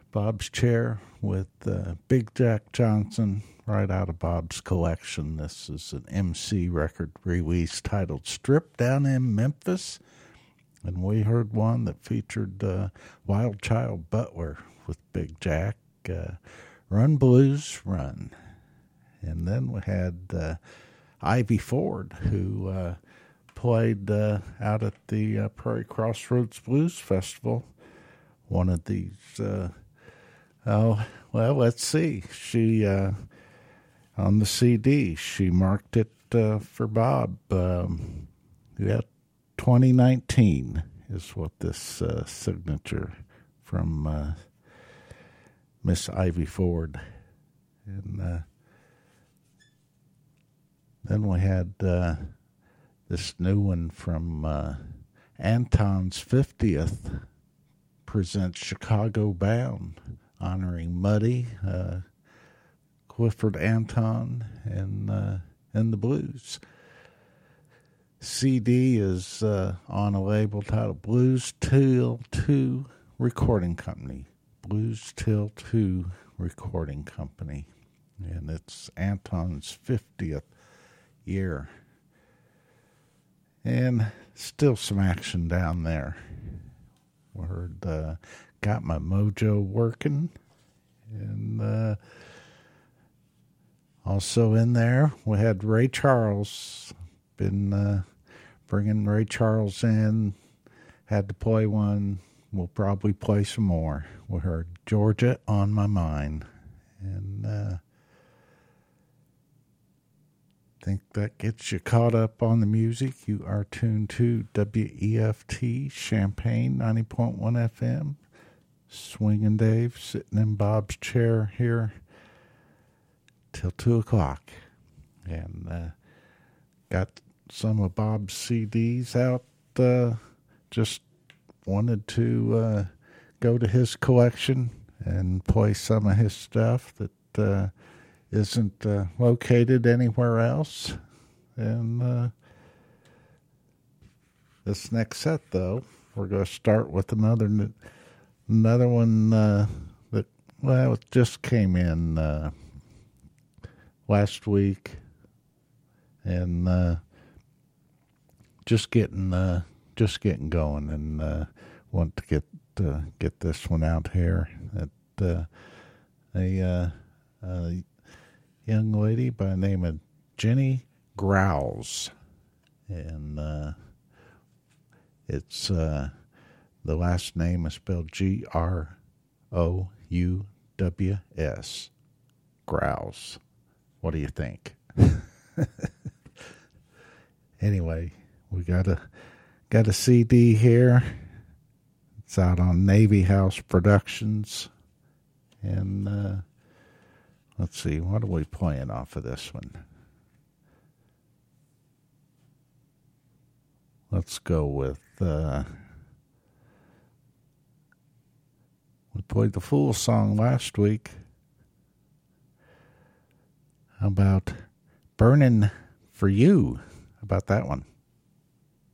Bob's Chair with Big Jack Johnson, right out of Bob's collection. This is an MC record release titled Strip Down in Memphis. And we heard one that featured Wild Child Butler with Big Jack, Run Blues Run. And then we had Ivy Ford, who played out at the Prairie Crossroads Blues Festival. One of these, let's see. She, on the CD, she marked it for Bob. 2019 is what this signature from Miss Ivy Ford. And then we had this new one from Anton's 50th, presents Chicago Bound, honoring Muddy, Clifford Anton, and the blues. CD is on a label titled Blues Till 2 Recording Company. Blues Till 2 Recording Company. And it's Anton's 50th year. And still some action down there. We heard Got My Mojo Working. And also in there, we had Ray Charles. Been bringing Ray Charles in. Had to play one. We'll probably play some more. We heard Georgia on My Mind. And think that gets you caught up on the music. You are tuned to WEFT Champaign 90.1 FM. Swingin' Dave sitting in Bob's chair here till 2 o'clock. And got some of Bob's CDs out. Just wanted to go to his collection and play some of his stuff that isn't located anywhere else. And this next set, though, we're going to start with another one that, well, it just came in last week. And just getting going, and want to get this one out here. At a young lady by the name of Jenny Growls, and it's the last name is spelled Grouws. Growls. What do you think? Anyway, we got a CD here. It's out on Navy House Productions. And let's see, what are we playing off of this one? Let's go with we played the Fool song last week. How about Burning for You? How about that one?